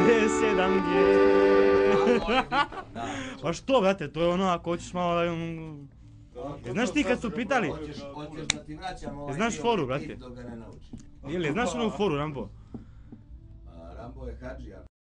Presjedam gdje. Pa što, brate, to je ono ako hoćeš malo da... Znaš ti kad su pitali... Hoćeš da ti vraćam ovaj Znaš foru, brate? dok ga ne naučiš. Znaš onu foru, Rambo? Rambo je hadžija.